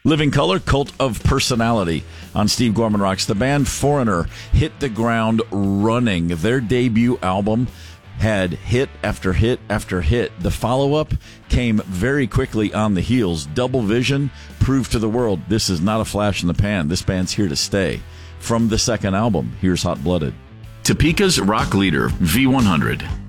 Living Colour, Cult of Personality on Steve Gorman Rocks. The band Foreigner hit the ground running. Their debut album had hit after hit after hit. The follow-up came very quickly on the heels. Double Vision proved to the world this is not a flash in the pan. This band's here to stay. From the second album, here's Hot Blooded. Topeka's rock leader, V100.